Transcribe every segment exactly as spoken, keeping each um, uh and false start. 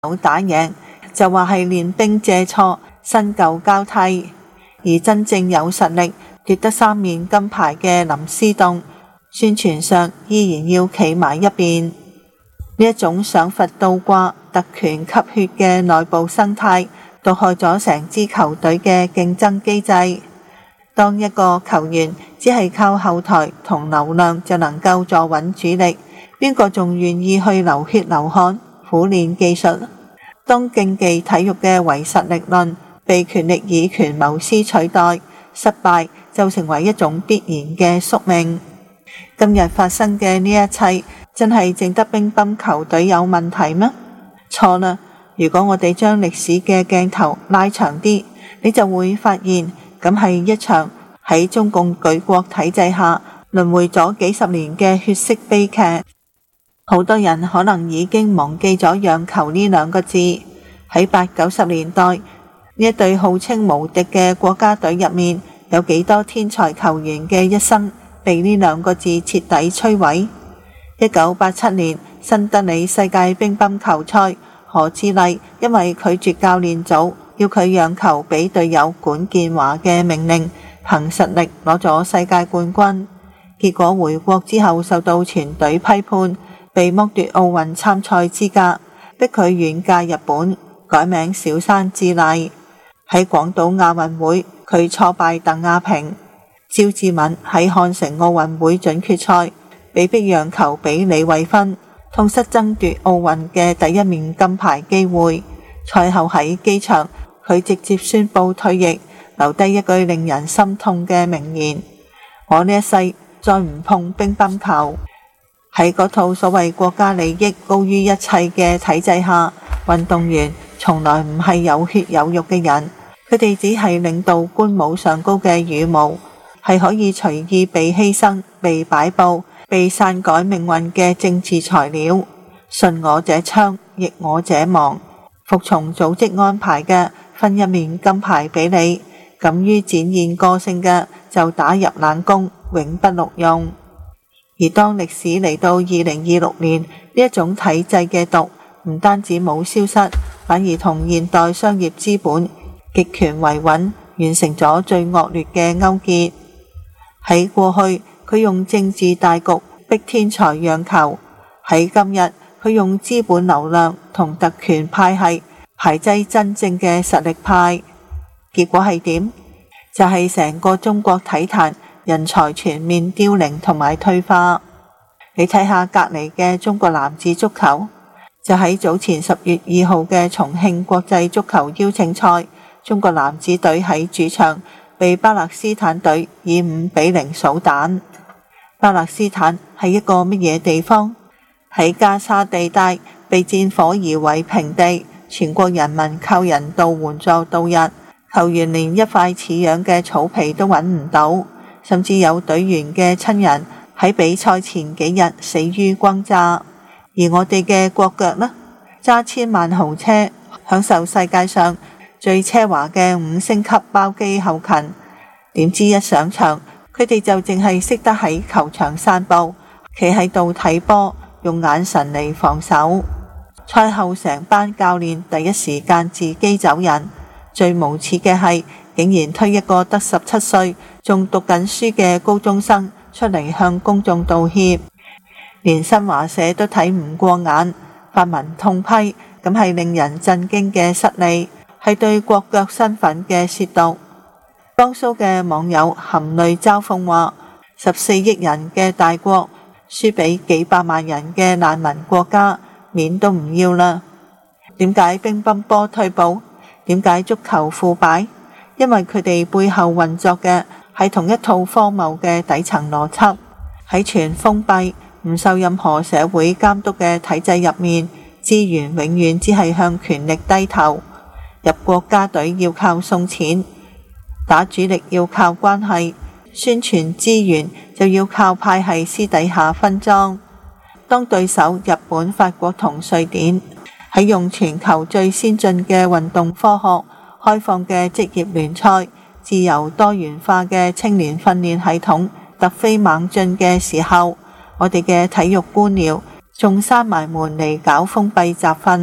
有打贏，就話係練兵借錯，新舊交替。而真正有實力奪得三面金牌嘅林思棟，宣傳上依然要企埋一邊。呢一種賞罰倒掛、特權吸血嘅內部生態，毒害咗成支球隊嘅競爭機制。當一個球員只係靠後台同流量就能夠坐穩主力，邊個仲願意去流血流汗苦練技術？當競技體育嘅唯實力論被權力以權謀私取代，失敗就成為一種必然嘅宿命。今日發生嘅呢一切，真係淨得乒乓球隊有問題嗎？錯啦！如果我哋將歷史嘅鏡頭拉長啲，你就會發現，咁係一場喺中共舉國體制下輪迴咗幾十年嘅血色悲劇。好多人可能已經忘記咗讓球呢兩個字。喺八九十年代，呢一隊號稱無敵嘅國家隊入面，有幾多天才球員嘅一生被呢兩個字徹底摧毀。一九八七年新德里世界乒乓球賽，何志麗因為拒絕教練組要佢讓球俾隊友管建華嘅命令，憑實力攞咗世界冠軍。結果回國之後受到全隊批判，被剝奪奧運參賽資格，逼佢遠嫁日本，改名小山智麗。喺廣島亞運會，佢挫敗鄧亞萍。趙志敏喺漢城奧運會準決賽，被逼讓球俾李慧芬，痛失爭奪奧運嘅第一面金牌機會。賽後喺機場，佢直接宣布退役，留低一句令人心痛嘅名言：我呢一世再唔碰乒乓球。喺嗰套所謂國家利益高於一切嘅體制下，運動員從來唔係有血有肉嘅人，佢哋只係領導官帽上高嘅羽毛，係可以隨意被犧牲、被擺佈、被篡改命運嘅政治材料。順我者昌，逆我者亡。服從組織安排嘅，分一面金牌俾你；敢於展現個性嘅，就打入冷宮，永不錄用。而當歷史嚟到二零二六年，呢一種體制嘅毒唔單止冇消失，反而同現代商業資本極權維穩完成咗最惡劣嘅勾結。喺過去，佢用政治大局逼天才讓球；喺今日，佢用資本流量同特權派系排擠真正嘅實力派。結果係點？就係、是、成個中國體壇人才全面凋零同埋退化。你睇下隔籬嘅中國男子足球，就喺早前十月二號嘅重慶國際足球邀請賽，中國男子隊喺主場被巴勒斯坦隊以五比零掃蛋。巴勒斯坦係一個乜嘢地方？喺加沙地帶被戰火夷為平地，全國人民靠人道援助度日，球員連一塊似樣嘅草皮都揾唔到，甚至有隊員嘅親人喺比賽前幾日死於轟炸。而我哋嘅國腳呢，揸千萬豪車，享受世界上最奢華嘅五星級包機後勤，點知一上場，佢哋就淨係識得喺球場散步，企喺度睇波，用眼神嚟防守。賽後成班教練第一時間自己走人，最無恥嘅係，竟然推一個得十七歲仲讀緊書嘅高中生出嚟向公眾道歉。連新華社都睇唔過眼，發文痛批，咁係令人震驚嘅失利，係對國腳身份嘅褻瀆。江蘇嘅網友含淚嘲諷話：十四億人嘅大國輸俾幾百萬人嘅難民國家，面都唔要啦。點解乒乓波退步？點解足球腐敗？因為佢哋背後運作嘅係同一套荒謬嘅底層邏輯。喺全封閉唔受任何社會監督嘅體制入面，資源永遠只係向權力低頭。入國家隊要靠送錢，打主力要靠關係，宣傳資源就要靠派系私底下分贓。當對手日本、法國同瑞典喺用全球最先進嘅運動科學、開放嘅職業聯賽、自由多元化嘅青年訓練系統突飛猛進嘅時候，我哋嘅體育官僚仲閂埋門嚟搞封閉集訓。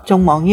眾望於